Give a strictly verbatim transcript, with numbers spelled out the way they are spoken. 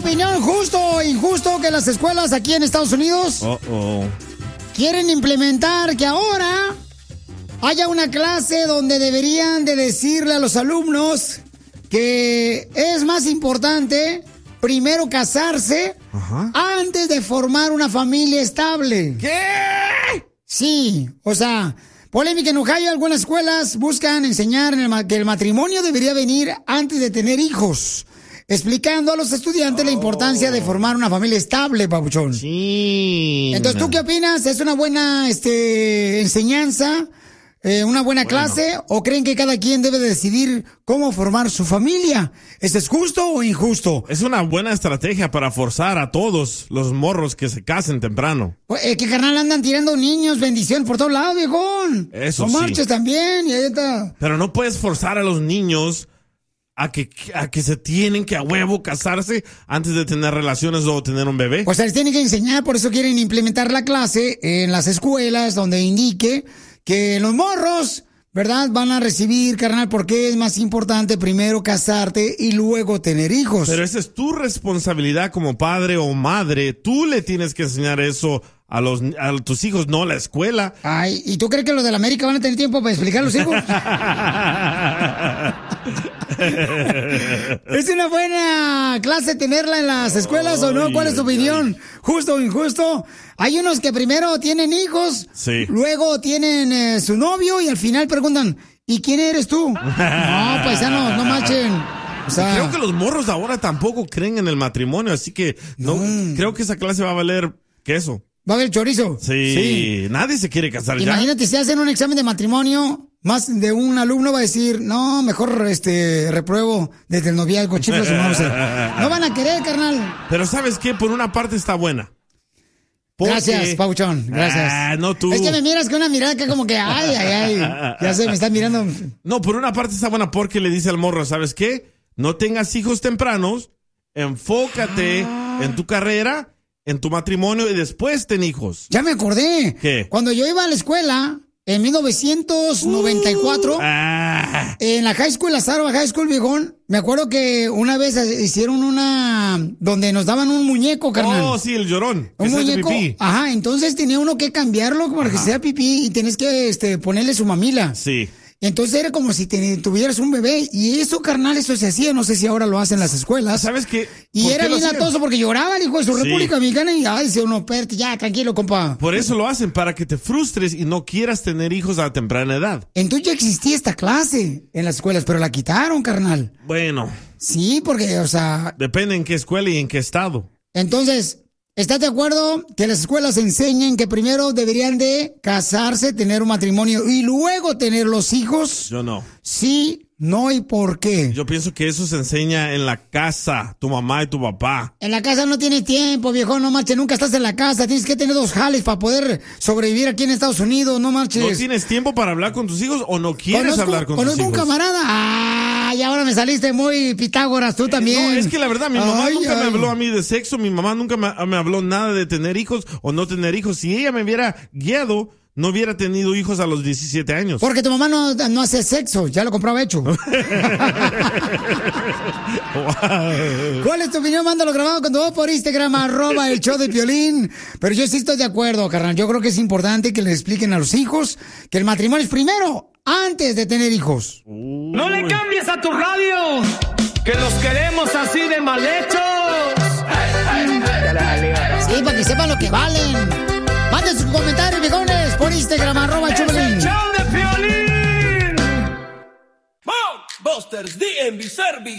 opinión, justo o injusto que las escuelas aquí en Estados Unidos oh, oh. quieren implementar que ahora haya una clase donde deberían de decirle a los alumnos que es más importante primero casarse Ajá. antes de formar una familia estable. ¿Qué? Sí, o sea, polémica en Ohio. Algunas escuelas buscan enseñar en el, que el matrimonio debería venir antes de tener hijos, explicando a los estudiantes oh. la importancia de formar una familia estable, papuchón. Sí. Entonces, ¿tú qué opinas? ¿Es una buena este, enseñanza? Eh, ¿Una buena bueno. clase? ¿O creen que cada quien debe decidir cómo formar su familia? ¿Esto es justo o injusto? Es una buena estrategia para forzar a todos los morros que se casen temprano. Pues, eh, que carnal andan tirando niños, bendición por todos lados, viejón. Eso no sí. marches también, y ahí está. Pero no puedes forzar a los niños a que, a que se tienen que a huevo casarse antes de tener relaciones o tener un bebé. Pues se les tiene que enseñar, por eso quieren implementar la clase en las escuelas donde indique que los morros, ¿verdad? Van a recibir, carnal, porque es más importante primero casarte y luego tener hijos. Pero esa es tu responsabilidad como padre o madre. Tú le tienes que enseñar eso a los a tus hijos, no la escuela. Ay, ¿y tú crees que los de la América van a tener tiempo para explicar a los hijos? ¿Es una buena clase tenerla en las escuelas o no? ¿Cuál es tu opinión? ¿Justo o injusto? Hay unos que primero tienen hijos, sí. luego tienen eh, su novio y al final preguntan, ¿y quién eres tú? No, paisanos, no marchen. O sea, creo que los morros ahora tampoco creen en el matrimonio, así que no, no. creo que esa clase va a valer queso. ¿Va a haber chorizo? Sí, sí. Nadie se quiere casar ya. Imagínate si hacen un examen de matrimonio, más de un alumno va a decir, no, mejor este repruebo desde el noviazgo, chiflas o no sé. No van a querer, carnal. Pero ¿sabes qué? Por una parte está buena. Porque... Gracias, Pauchón, gracias. Ah, no tú. Es que me miras con una mirada que como que, ay, ay, ay, ya sé, me están mirando. No, por una parte está buena porque le dice al morro, ¿sabes qué? No tengas hijos tempranos, enfócate ah. en tu carrera, en tu matrimonio y después ten hijos. Ya me acordé. ¿Qué? Cuando yo iba a la escuela, en mil novecientos noventa y cuatro, uh, ah. en la high school, la Sarva High School, viejón, me acuerdo que una vez hicieron una, donde nos daban un muñeco, carnal. Oh, sí, el llorón. Un muñeco. Pipí. Ajá, entonces tenía uno que cambiarlo para que sea pipí y tenés que este, ponerle su mamila. Sí. Entonces era como si te, tuvieras un bebé. Y eso, carnal, eso se hacía. No sé si ahora lo hacen las escuelas. ¿Sabes qué? Y era bien latoso porque lloraba el hijo de su sí. República Dominicana. Y ay, dice uno, espérate, ya, tranquilo, compa. Por eso lo hacen, para que te frustres y no quieras tener hijos a temprana edad. Entonces ya existía esta clase en las escuelas, pero la quitaron, carnal. Bueno. Sí, porque, o sea... Depende en qué escuela y en qué estado. Entonces... ¿Estás de acuerdo que las escuelas enseñen que primero deberían de casarse, tener un matrimonio y luego tener los hijos? Yo no. Sí, no y por qué. Yo pienso que eso se enseña en la casa, tu mamá y tu papá. En la casa no tienes tiempo, viejo, no marches, nunca estás en la casa, tienes que tener dos jales para poder sobrevivir aquí en Estados Unidos, no marches. ¿No tienes tiempo para hablar con tus hijos o no quieres conozco, hablar con tus hijos? Conozco un camarada, ah, y ahora me saliste muy Pitágoras, tú también. No, es que la verdad, mi mamá ay, nunca ay. me habló a mí de sexo, mi mamá nunca me, me habló nada de tener hijos o no tener hijos. Si ella me hubiera guiado, no hubiera tenido hijos a los diecisiete años. Porque tu mamá no, no hace sexo, ya lo compraba hecho. Wow. ¿Cuál es tu opinión? Mándalo grabado con tu voz por Instagram, arroba el show de Piolín. Pero yo sí estoy de acuerdo, carnal. Yo creo que es importante que le expliquen a los hijos que el matrimonio es primero, antes de tener hijos. Uy. No le cambies a tu radio, que los queremos así de mal hechos. Sí, para que sepan lo que valen. Manden sus comentarios, viejones, por Instagram, arroba el Piolín. ¡Es el show de Piolín! Busters D M V Service.